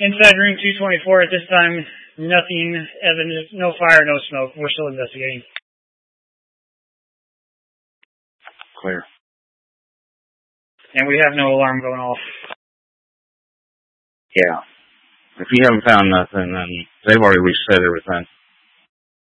Inside room 224 at this time, nothing evident, no fire, no smoke. We're still investigating. Clear. And we have no alarm going off. Yeah. If you haven't found nothing, then they've already reset everything.